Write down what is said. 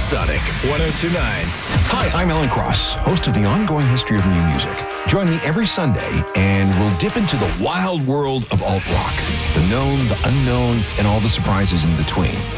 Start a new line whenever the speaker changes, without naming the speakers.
Sonic 102.9.
Hi, I'm Alan Cross, host of the Ongoing History of New Music. Join me every Sunday, and we'll dip into the wild world of alt rock, the known, the unknown, and all the surprises in between.